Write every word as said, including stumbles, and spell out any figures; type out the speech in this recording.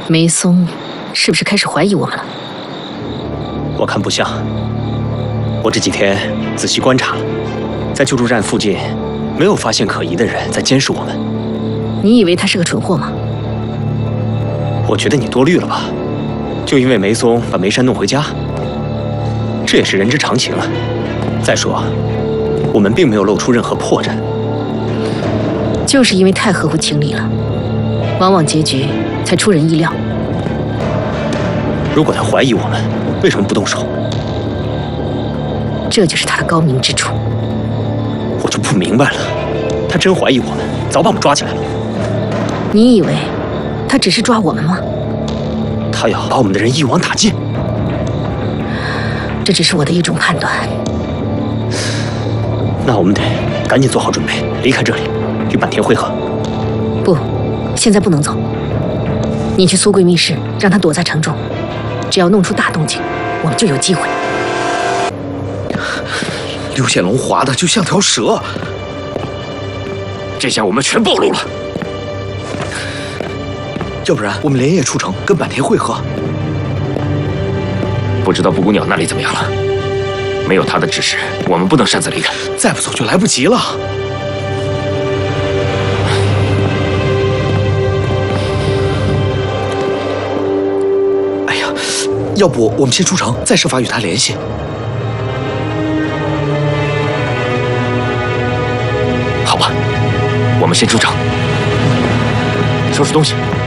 梅松是不是开始怀疑我们了？ 我看不像。我这几天仔细观察了，在救助站附近没有发现可疑的人在监视我们。 你以为他是个蠢货吗？ 我觉得你多虑了吧？就因为梅松把梅山弄回家，这也是人之常情啊。再说，我们并没有露出任何破绽。 就是因为太合乎情理了，往往结局才出人意料。 如果他怀疑我们，为什么不动手？ 这就是他的高明之处。 我就不明白了，他真怀疑我们，早把我们抓起来了。 你以为他只是抓我们吗？ 他要把我们的人一网打尽。 这只是我的一种判断。 那我们得赶紧做好准备，离开这里，与坂田会合。 不，现在不能走。你去苏贵密室，让他躲在城中。只要弄出大动静，我们就有机会。 刘显龙滑的就像条蛇， 这下我们全暴露了。 要不然我们连夜出城跟坂田会合。 不知道布谷鸟那里怎么样了？没有他的指示，我们不能擅自离开。 再不走就来不及了。哎呀，要不我们先出城，再设法与他联系。 好吧，我们先出城，收拾东西。